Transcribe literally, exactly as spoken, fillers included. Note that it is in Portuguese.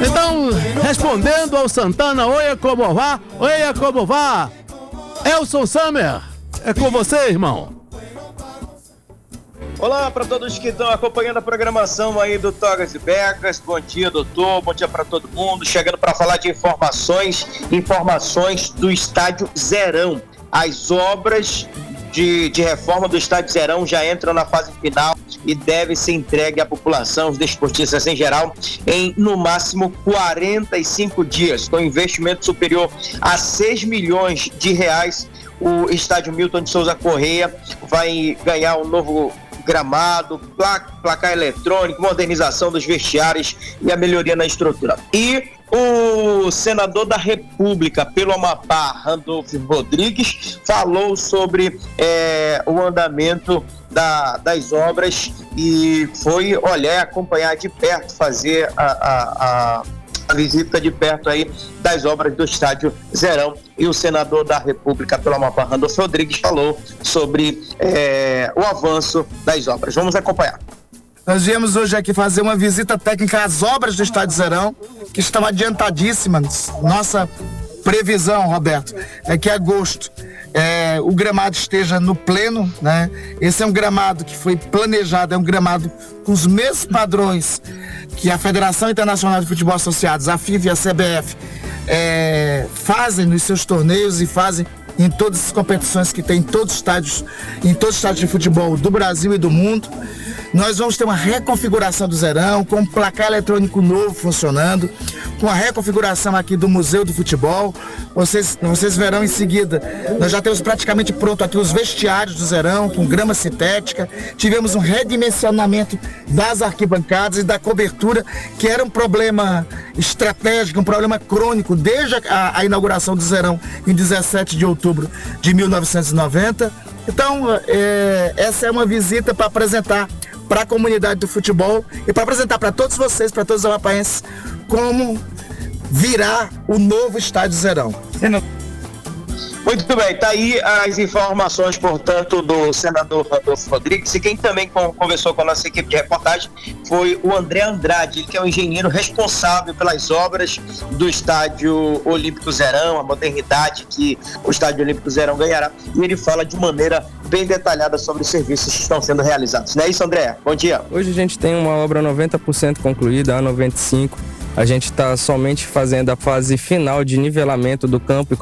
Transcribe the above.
Então, respondendo ao Santana, oi, como vá? Oi, como vá? Elson Summer, é com você, irmão. Olá para todos que estão acompanhando a programação aí do Togas e Becas. Bom dia, doutor. Bom dia para todo mundo. Chegando para falar de informações, informações do Estádio Zerão. As obras de, de reforma do Estádio Zerão já entram na fase final e devem ser entregue à população, os desportistas em geral, em no máximo quarenta e cinco dias, com investimento superior a seis milhões de reais. O estádio Milton de Souza Correia vai ganhar um novo gramado, placa, placar eletrônico, modernização dos vestiários e a melhoria na estrutura. E o senador da República pelo Amapá, Randolfo Rodrigues, falou sobre é, o andamento da, das obras e foi olhar, acompanhar de perto, fazer a, a, a a visita de perto aí das obras do Estádio Zerão. E o senador da República pelo Amapá, Randolfo Rodrigues, falou sobre é, o avanço das obras. Vamos acompanhar. Nós viemos hoje aqui fazer uma visita técnica às obras do Estádio Zerão, que estão adiantadíssimas. Nossa previsão, Roberto, é que em agosto é, o gramado esteja no pleno, né? Esse é um gramado que foi planejado, é um gramado com os mesmos padrões que a Federação Internacional de Futebol Associados, a F I V e a C B F, é, fazem nos seus torneios e fazem em todas as competições que tem em todos os estádios, em todos os estádios de futebol do Brasil e do mundo. Nós vamos ter uma reconfiguração do Zerão, com um placar eletrônico novo funcionando, com a reconfiguração aqui do Museu do Futebol. Vocês, vocês verão em seguida, nós já temos praticamente pronto aqui os vestiários do Zerão, com grama sintética. Tivemos um redimensionamento das arquibancadas e da cobertura, que era um problema estratégico, um problema crônico, desde a, a inauguração do Zerão em dezessete de outubro de mil novecentos e noventa. Então, é, essa é uma visita para apresentar para a comunidade do futebol e para apresentar para todos vocês, para todos os amapaenses, como virá o novo Estádio Zerão. Muito bem, tá aí as informações, portanto, do senador Randolfo Rodrigues. E quem também conversou com a nossa equipe de reportagem foi o André Andrade, que é o engenheiro responsável pelas obras do Estádio Olímpico Zerão, a modernidade que o Estádio Olímpico Zerão ganhará. E ele fala de maneira bem detalhada sobre os serviços que estão sendo realizados. Não é isso, André? Bom dia. Hoje a gente tem uma obra noventa por cento concluída, a noventa e cinco por cento. A gente está somente fazendo a fase final de nivelamento do campo e